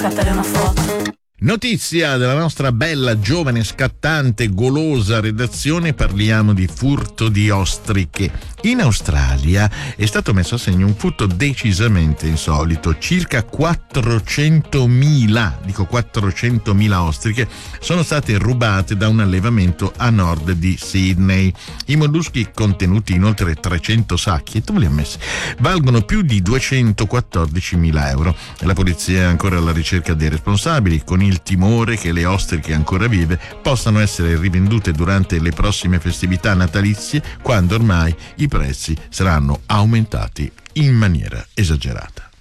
scattare una foto. Notizia della nostra bella, giovane, scattante, golosa redazione, parliamo di furto di ostriche. In Australia è stato messo a segno un furto decisamente insolito. Circa 400.000 ostriche sono state rubate da un allevamento a nord di Sydney. I molluschi, contenuti in oltre 300 sacchi, e tu li hai messi, valgono più di 214.000 euro. La polizia è ancora alla ricerca dei responsabili, con il timore che le ostriche ancora vive possano essere rivendute durante le prossime festività natalizie, quando ormai i prezzi saranno aumentati in maniera esagerata.